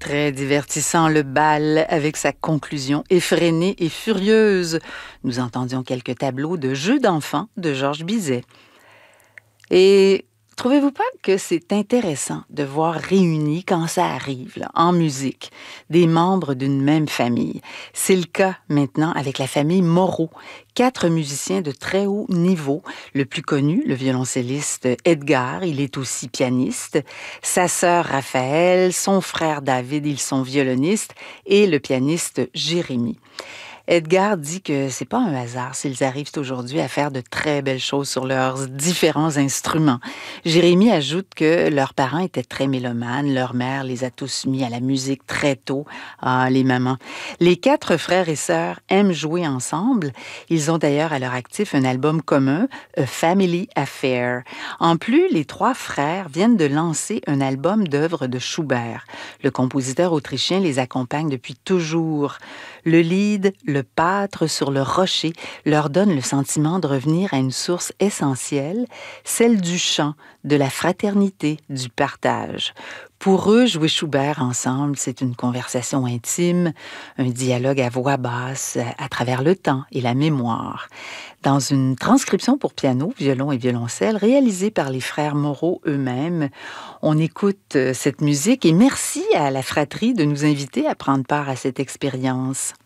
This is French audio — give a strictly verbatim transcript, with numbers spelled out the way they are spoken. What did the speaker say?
Très divertissant, le bal, avec sa conclusion effrénée et furieuse. Nous entendions quelques tableaux de jeux d'enfants de Georges Bizet. Et trouvez-vous pas que c'est intéressant de voir réunis, quand ça arrive, là, en musique, des membres d'une même famille? C'est le cas maintenant avec la famille Moreau. Quatre musiciens de très haut niveau. Le plus connu, le violoncelliste Edgar, il est aussi pianiste. Sa sœur Raphaël, son frère David, ils sont violonistes. Et le pianiste Jérémy. Edgar dit que c'est pas un hasard s'ils arrivent aujourd'hui à faire de très belles choses sur leurs différents instruments. Jérémy ajoute que leurs parents étaient très mélomanes, leur mère les a tous mis à la musique très tôt. Ah, les mamans. Les quatre frères et sœurs aiment jouer ensemble. Ils ont d'ailleurs à leur actif un album commun, A Family Affair. En plus, les trois frères viennent de lancer un album d'œuvres de Schubert. Le compositeur autrichien les accompagne depuis toujours. Le lead, le pâtre sur le rocher, leur donne le sentiment de revenir à une source essentielle, celle du chant, de la fraternité, du partage. Pour eux, jouer Schubert ensemble, c'est une conversation intime, un dialogue à voix basse à travers le temps et la mémoire. Dans une transcription pour piano, violon et violoncelle réalisée par les frères Moreau eux-mêmes, on écoute cette musique et merci à la fratrie de nous inviter à prendre part à cette expérience.